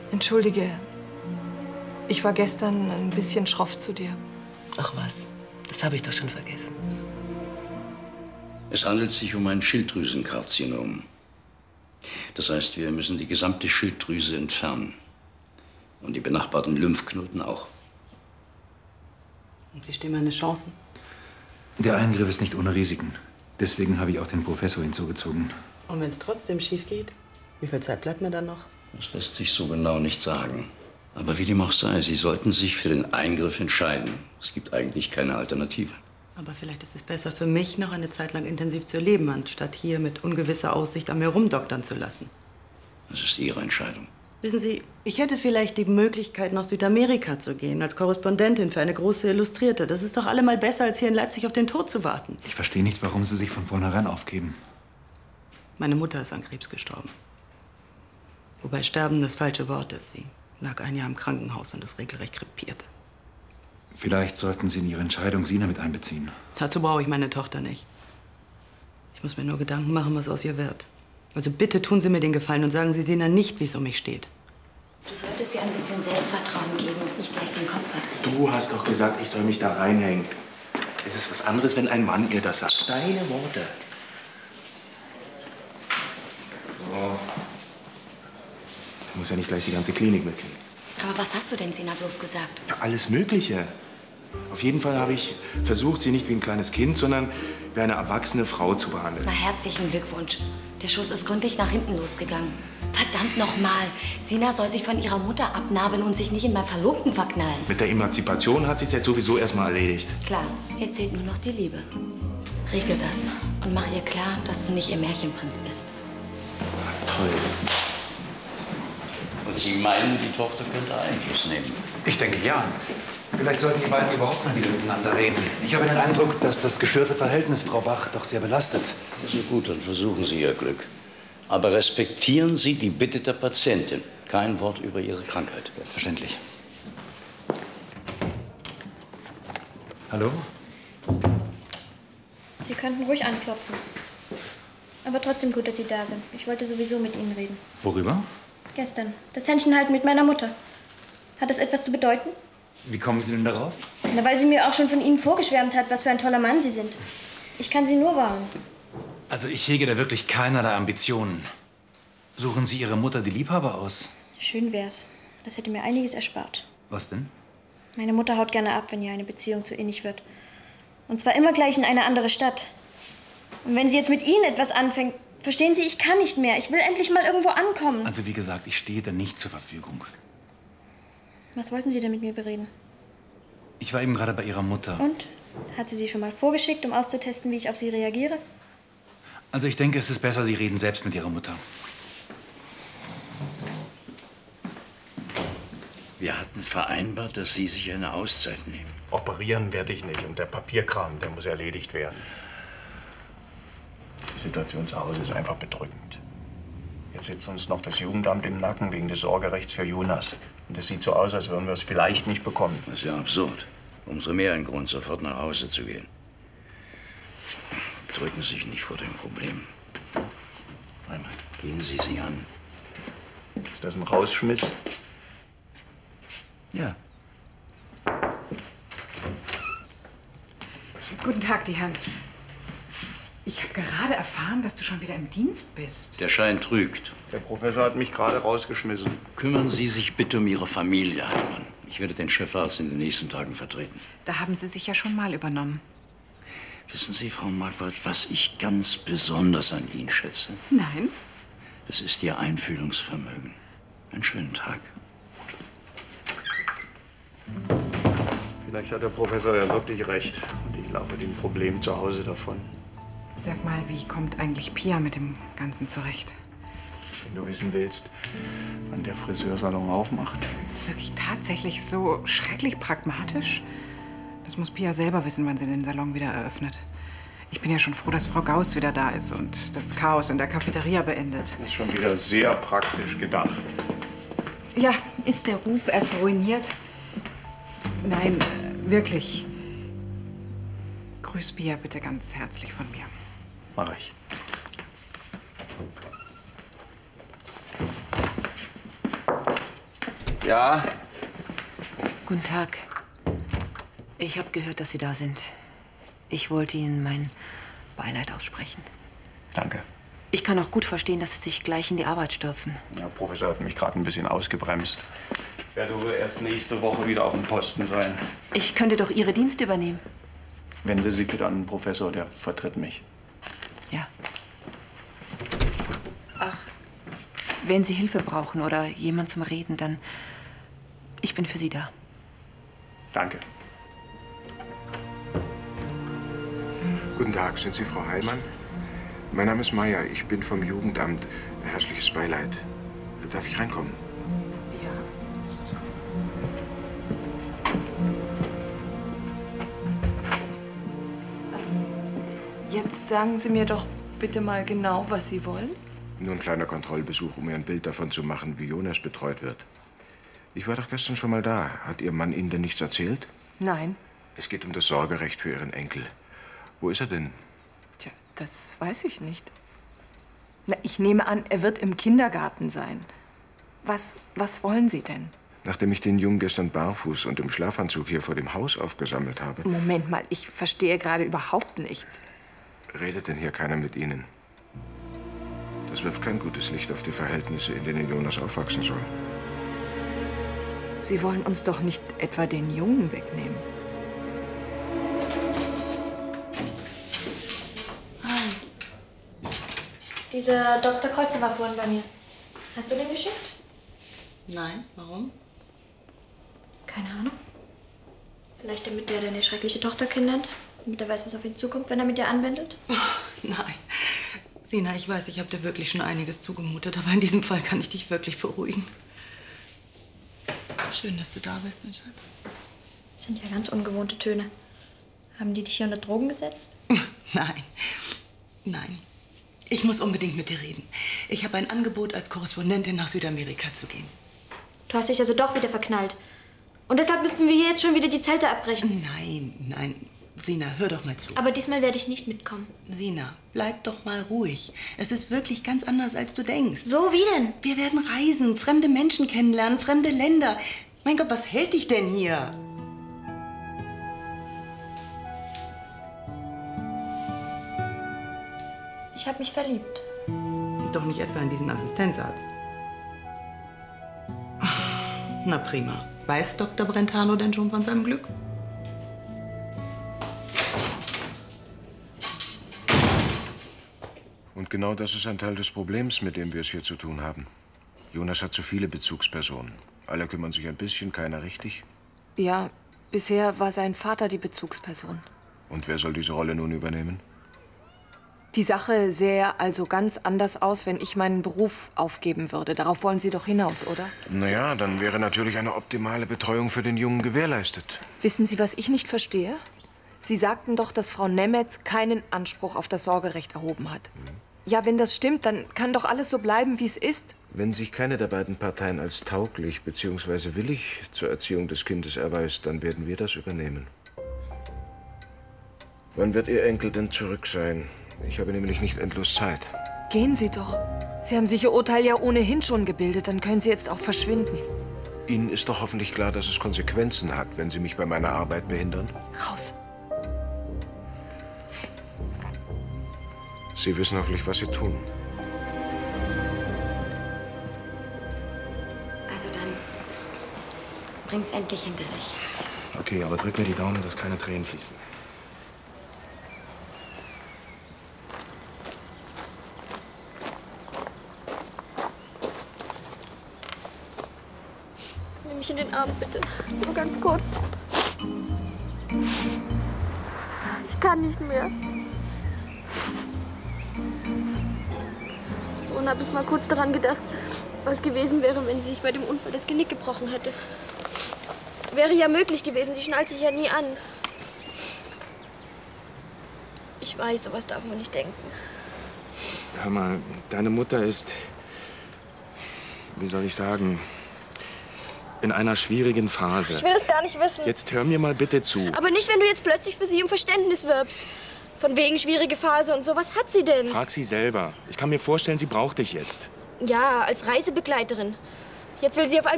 Entschuldige, ich war gestern ein bisschen schroff zu dir. Ach was, das habe ich doch schon vergessen. Es handelt sich um ein Schilddrüsenkarzinom. Das heißt, wir müssen die gesamte Schilddrüse entfernen. Und die benachbarten Lymphknoten auch. Und wie stehen meine Chancen? Der Eingriff ist nicht ohne Risiken. Deswegen habe ich auch den Professor hinzugezogen. Und wenn es trotzdem schief geht, wie viel Zeit bleibt mir dann noch? Das lässt sich so genau nicht sagen. Aber wie dem auch sei, Sie sollten sich für den Eingriff entscheiden. Es gibt eigentlich keine Alternative. Aber vielleicht ist es besser für mich, noch eine Zeit lang intensiv zu leben, anstatt hier mit ungewisser Aussicht an mir rumdoktern zu lassen. Das ist Ihre Entscheidung. Wissen Sie, ich hätte vielleicht die Möglichkeit, nach Südamerika zu gehen, als Korrespondentin für eine große Illustrierte. Das ist doch allemal besser, als hier in Leipzig auf den Tod zu warten. Ich verstehe nicht, warum Sie sich von vornherein aufgeben. Meine Mutter ist an Krebs gestorben. Wobei sterben das falsche Wort ist. Sie lag ein Jahr im Krankenhaus und ist regelrecht krepiert. Vielleicht sollten Sie in Ihre Entscheidung Sina mit einbeziehen. Dazu brauche ich meine Tochter nicht. Ich muss mir nur Gedanken machen, was aus ihr wird. Also bitte tun Sie mir den Gefallen und sagen Sie Sina nicht, wie es um mich steht. Du solltest ihr ein bisschen Selbstvertrauen geben und nicht gleich den Kopf verdrehen. Du hast doch gesagt, ich soll mich da reinhängen. Es ist was anderes, wenn ein Mann ihr das sagt. Deine Worte. Oh. Ich muss ja nicht gleich die ganze Klinik mitkriegen. Aber was hast du denn Sina bloß gesagt? Ja, alles Mögliche. Auf jeden Fall habe ich versucht, sie nicht wie ein kleines Kind, sondern wie eine erwachsene Frau zu behandeln. Na, herzlichen Glückwunsch. Der Schuss ist gründlich nach hinten losgegangen. Verdammt nochmal. Sina soll sich von ihrer Mutter abnabeln und sich nicht in meinen Verlobten verknallen. Mit der Emanzipation hat sich's jetzt sowieso erstmal erledigt. Klar, jetzt zählt nur noch die Liebe. Regel das und mach ihr klar, dass du nicht ihr Märchenprinz bist. Toll. Und Sie meinen, die Tochter könnte Einfluss nehmen? Ich denke ja. Vielleicht sollten die beiden überhaupt mal wieder miteinander reden. Ich habe den Eindruck, dass das gestörte Verhältnis Frau Bach doch sehr belastet. Also gut, dann versuchen Sie Ihr Glück. Aber respektieren Sie die Bitte der Patientin. Kein Wort über ihre Krankheit. Selbstverständlich. Hallo? Sie könnten ruhig anklopfen. Aber trotzdem gut, dass Sie da sind. Ich wollte sowieso mit Ihnen reden. Worüber? Gestern. Das Händchenhalten mit meiner Mutter. Hat das etwas zu bedeuten? Wie kommen Sie denn darauf? Na, weil sie mir auch schon von Ihnen vorgeschwärmt hat, was für ein toller Mann Sie sind. Ich kann Sie nur warnen. Also ich hege da wirklich keinerlei Ambitionen. Suchen Sie Ihre Mutter die Liebhaber aus? Schön wär's. Das hätte mir einiges erspart. Was denn? Meine Mutter haut gerne ab, wenn ihr eine Beziehung zu innig wird. Und zwar immer gleich in eine andere Stadt. Und wenn sie jetzt mit Ihnen etwas anfängt, verstehen Sie, ich kann nicht mehr. Ich will endlich mal irgendwo ankommen. Also wie gesagt, ich stehe da nicht zur Verfügung. Was wollten Sie denn mit mir bereden? Ich war eben gerade bei Ihrer Mutter. Und? Hat sie Sie schon mal vorgeschickt, um auszutesten, wie ich auf Sie reagiere? Also ich denke, es ist besser, Sie reden selbst mit Ihrer Mutter. Wir hatten vereinbart, dass Sie sich eine Auszeit nehmen. Operieren werde ich nicht und der Papierkram, der muss erledigt werden. Die Situation zu Hause ist einfach bedrückend. Jetzt sitzt uns noch das Jugendamt im Nacken wegen des Sorgerechts für Jonas. Und es sieht so aus, als würden wir es vielleicht nicht bekommen. Das ist ja absurd. Umso mehr ein Grund, sofort nach Hause zu gehen. Drücken Sie sich nicht vor dem Problem. Einmal gehen Sie sie an. Ist das ein Rausschmiss? Ja. Guten Tag, die Herren. Ich habe gerade erfahren, dass du schon wieder im Dienst bist. Der Schein trügt. Der Professor hat mich gerade rausgeschmissen. Kümmern Sie sich bitte um Ihre Familie, Heimann. Ich werde den Chefarzt in den nächsten Tagen vertreten. Da haben Sie sich ja schon mal übernommen. Wissen Sie, Frau Marquardt, was ich ganz besonders an Ihnen schätze? Nein. Das ist Ihr Einfühlungsvermögen. Einen schönen Tag. Vielleicht hat der Professor ja wirklich recht. Und ich laufe dem Problem zu Hause davon. Sag mal, wie kommt eigentlich Pia mit dem Ganzen zurecht? Wenn du wissen willst, wann der Friseursalon aufmacht. Wirklich tatsächlich so schrecklich pragmatisch? Das muss Pia selber wissen, wann sie den Salon wieder eröffnet. Ich bin ja schon froh, dass Frau Gauss wieder da ist und das Chaos in der Cafeteria beendet. Das ist schon wieder sehr praktisch gedacht. Ja, ist der Ruf erst ruiniert? Nein, wirklich. Grüß Pia bitte ganz herzlich von mir. Mach ich. Ja? Guten Tag. Ich habe gehört, dass Sie da sind. Ich wollte Ihnen mein Beileid aussprechen. Danke. Ich kann auch gut verstehen, dass Sie sich gleich in die Arbeit stürzen. Der Professor hat mich gerade ein bisschen ausgebremst. Ich werde wohl erst nächste Woche wieder auf dem Posten sein. Ich könnte doch Ihre Dienste übernehmen. Wenden Sie sich bitte an den Professor, der vertritt mich. Ja. Ach, wenn Sie Hilfe brauchen oder jemand zum Reden, dann... Ich bin für Sie da. Danke. Guten Tag, sind Sie Frau Heilmann? Mein Name ist Meier, ich bin vom Jugendamt. Herzliches Beileid. Darf ich reinkommen? Ja. Jetzt sagen Sie mir doch bitte mal genau, was Sie wollen. Nur ein kleiner Kontrollbesuch, um mir ein Bild davon zu machen, wie Jonas betreut wird. Ich war doch gestern schon mal da. Hat Ihr Mann Ihnen denn nichts erzählt? Nein. Es geht um das Sorgerecht für Ihren Enkel. Wo ist er denn? Tja, das weiß ich nicht. Na, ich nehme an, er wird im Kindergarten sein. Was wollen Sie denn? Nachdem ich den Jungen gestern barfuß und im Schlafanzug hier vor dem Haus aufgesammelt habe. Moment mal, ich verstehe gerade überhaupt nichts. Redet denn hier keiner mit Ihnen? Das wirft kein gutes Licht auf die Verhältnisse, in denen Jonas aufwachsen soll. Sie wollen uns doch nicht etwa den Jungen wegnehmen. Dieser Dr. Kreuzer war vorhin bei mir. Hast du den geschickt? Nein, warum? Keine Ahnung. Vielleicht damit der deine schreckliche Tochter kennenlernt? Damit er weiß, was auf ihn zukommt, wenn er mit dir anwendet? Oh, nein. Sina, ich weiß, ich habe dir wirklich schon einiges zugemutet, aber in diesem Fall kann ich dich wirklich beruhigen. Schön, dass du da bist, mein Schatz. Das sind ja ganz ungewohnte Töne. Haben die dich hier unter Drogen gesetzt? Nein, nein. Ich muss unbedingt mit dir reden. Ich habe ein Angebot, als Korrespondentin nach Südamerika zu gehen. Du hast dich also doch wieder verknallt. Und deshalb müssten wir hier jetzt schon wieder die Zelte abbrechen. Nein, nein. Sina, hör doch mal zu. Aber diesmal werde ich nicht mitkommen. Sina, bleib doch mal ruhig. Es ist wirklich ganz anders, als du denkst. So, wie denn? Wir werden reisen, fremde Menschen kennenlernen, fremde Länder. Mein Gott, was hält dich denn hier? Ich habe mich verliebt. Doch nicht etwa in diesen Assistenzarzt. Na prima. Weiß Dr. Brentano denn schon von seinem Glück? Und genau das ist ein Teil des Problems, mit dem wir es hier zu tun haben. Jonas hat zu viele Bezugspersonen. Alle kümmern sich ein bisschen, keiner richtig. Ja, bisher war sein Vater die Bezugsperson. Und wer soll diese Rolle nun übernehmen? Die Sache sähe also ganz anders aus, wenn ich meinen Beruf aufgeben würde. Darauf wollen Sie doch hinaus, oder? Naja, dann wäre natürlich eine optimale Betreuung für den Jungen gewährleistet. Wissen Sie, was ich nicht verstehe? Sie sagten doch, dass Frau Nemetz keinen Anspruch auf das Sorgerecht erhoben hat. Ja, wenn das stimmt, dann kann doch alles so bleiben, wie es ist. Wenn sich keine der beiden Parteien als tauglich bzw. willig zur Erziehung des Kindes erweist, dann werden wir das übernehmen. Wann wird Ihr Enkel denn zurück sein? Ich habe nämlich nicht endlos Zeit. Gehen Sie doch. Sie haben sich Ihr Urteil ja ohnehin schon gebildet. Dann können Sie jetzt auch verschwinden. Ihnen ist doch hoffentlich klar, dass es Konsequenzen hat, wenn Sie mich bei meiner Arbeit behindern? Raus. Sie wissen hoffentlich, was Sie tun. Also dann bring's endlich hinter dich. Okay, aber drück mir die Daumen, dass keine Tränen fließen. Nimm mich in den Arm, bitte. Nur ganz kurz. Ich kann nicht mehr. Und habe ich mal kurz daran gedacht, was gewesen wäre, wenn sie sich bei dem Unfall das Genick gebrochen hätte. Wäre ja möglich gewesen, sie schnallt sich ja nie an. Ich weiß, sowas darf man nicht denken. Hör mal, deine Mutter ist, wie soll ich sagen, in einer schwierigen Phase. Ich will es gar nicht wissen. Jetzt hör mir mal bitte zu. Aber nicht, wenn du jetzt plötzlich für sie um Verständnis wirbst. Von wegen schwierige Phase und so. Was hat sie denn? Frag sie selber. Ich kann mir vorstellen, sie braucht dich jetzt. Ja, als Reisebegleiterin. Jetzt will sie auf einmal